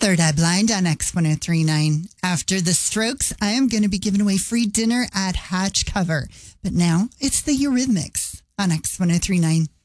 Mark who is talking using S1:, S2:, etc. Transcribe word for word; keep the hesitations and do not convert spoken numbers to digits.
S1: Third Eye Blind on X one oh three point nine. After the Strokes, I am going to be giving away free dinner at Hatch Cover. But now it's the Eurythmics on X one oh three point nine.